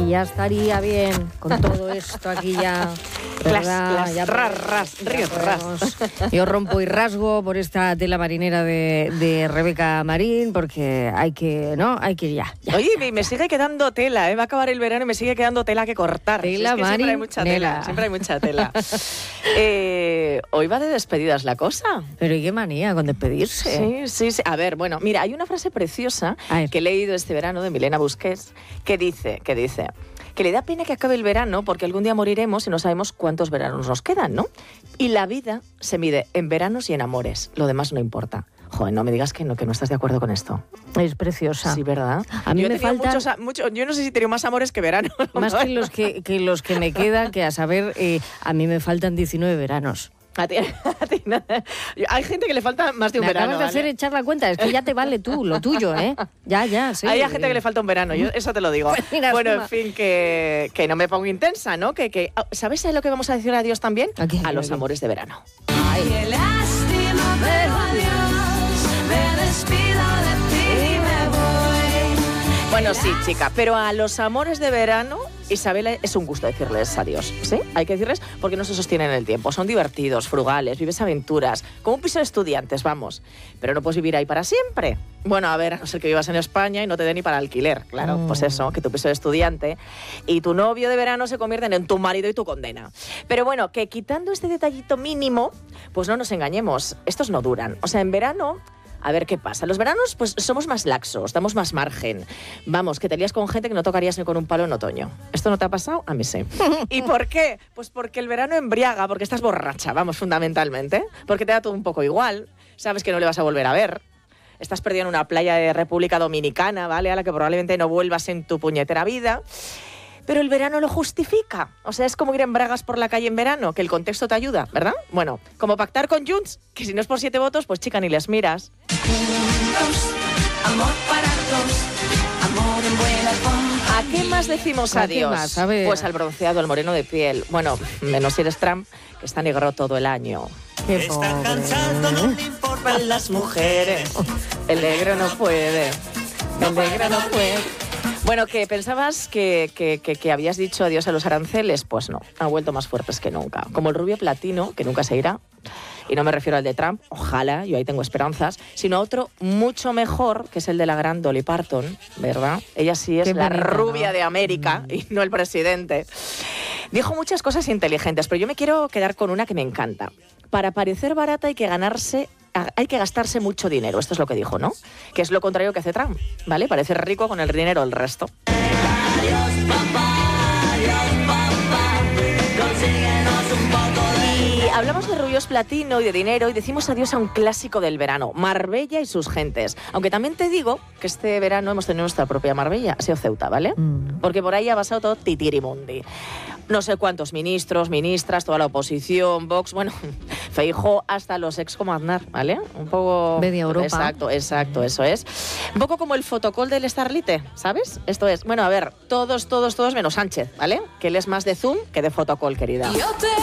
ya estaría bien con todo esto aquí ya. Yo rompo y rasgo por esta tela marinera de Rebeca Marín, porque hay que ya. Oye, me sigue quedando tela, va a acabar el verano y me sigue quedando tela que cortar. Tela, es que siempre hay mucha tela. Hoy va de despedidas la cosa. Pero ¿y qué manía con despedirse? Sí. A ver, bueno, mira, hay una frase preciosa que he leído este verano de Milena Busquets que dice que le da pena que acabe el verano porque algún día moriremos y no sabemos cuántos veranos nos quedan, ¿no? Y la vida se mide en veranos y en amores. Lo demás no importa. Joder, no me digas que no estás de acuerdo con esto. Es preciosa. Sí, ¿verdad? A mí me faltan yo no sé si he tenido más amores que veranos. Más que los que me quedan, que a saber, a mí me faltan 19 veranos. A ti hay gente que le falta más de un verano. Me acabas de hacer echar la cuenta, es que ya te vale lo tuyo, ¿eh? Ya, sí. Hay gente que le falta un verano, yo eso te lo digo. Pues mira, bueno, en fin, que no me pongo intensa, ¿no? ¿Sabes a lo que vamos a decir adiós también? A los amores de verano. Ay, qué lástima, pero adiós, me despido de ti y me voy. Bueno, sí, chica, pero a los amores de verano, Isabela, es un gusto decirles adiós, ¿sí? Hay que decirles porque no se sostienen en el tiempo. Son divertidos, frugales, vives aventuras, como un piso de estudiantes, vamos. Pero no puedes vivir ahí para siempre. Bueno, a ver, a no ser que vivas en España y no te dé ni para alquiler. Claro, pues eso, que tu piso de estudiante y tu novio de verano se convierten en tu marido y tu condena. Pero bueno, que quitando este detallito mínimo, pues no nos engañemos, estos no duran. O sea, en verano... A ver qué pasa. Los veranos, pues somos más laxos, damos más margen. Vamos, que te lías con gente que no tocarías ni con un palo en otoño. ¿Esto no te ha pasado? A mí sí. ¿Y por qué? Pues porque el verano embriaga, porque estás borracha, vamos, fundamentalmente. Porque te da todo un poco igual. Sabes que no le vas a volver a ver. Estás perdido en una playa de República Dominicana, ¿vale? A la que probablemente no vuelvas en tu puñetera vida. Pero el verano lo justifica. O sea, es como ir en bragas por la calle en verano, que el contexto te ayuda, ¿verdad? Bueno, como pactar con Junts, que si no es por 7 votos, pues chica, ni les miras. Amor para dos, amor en buena forma. ¿A qué más decimos adiós? Más, a ver. Pues al bronceado, al moreno de piel. Bueno, menos si eres Trump, que está negro todo el año. Qué Está pobre. cansado, no le importan las mujeres. El negro no puede. El negro no puede. Bueno, ¿que pensabas que habías dicho adiós a los aranceles? Pues no, han vuelto más fuertes que nunca. Como el rubio platino, que nunca se irá. Y no me refiero al de Trump, ojalá, yo ahí tengo esperanzas, sino a otro mucho mejor, que es el de la gran Dolly Parton, ¿verdad? Ella sí es Qué la bonita, rubia ¿no? de América y no el presidente. Dijo muchas cosas inteligentes, pero yo me quiero quedar con una que me encanta. Para parecer barata hay que gastarse mucho dinero, esto es lo que dijo, ¿no? Que es lo contrario que hace Trump, ¿vale? Parece rico con el dinero del resto. Y hablamos de rubios platino y de dinero y decimos adiós a un clásico del verano, Marbella y sus gentes. Aunque también te digo que este verano hemos tenido nuestra propia Marbella, ha sido Ceuta, ¿vale? Porque por ahí ha pasado todo titirimundi. No sé cuántos ministros, ministras, toda la oposición, Vox, bueno, Feijóo, hasta los ex como Aznar, ¿vale? Un poco... Media Europa. Exacto, eso es. Un poco como el fotocall del Starlite, ¿sabes? Esto es, bueno, a ver, todos menos Sánchez, ¿vale? Que él es más de Zoom que de fotocall, querida. Yo te